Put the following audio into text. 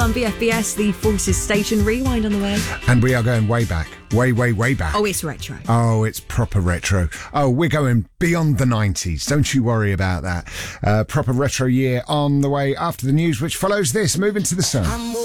On BFBS, the Forces Station Rewind on the way. And we are going way back. Way back. Oh, it's retro. Oh, it's proper retro. Oh, we're going beyond the 90s. Don't you worry about that. Proper retro year on the way after the news, which follows this. Moving to the sun.